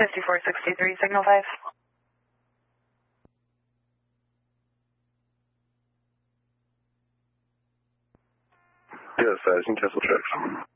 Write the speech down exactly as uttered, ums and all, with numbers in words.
fifty-four sixty-three, signal five. Yes, uh, Newcastle checks.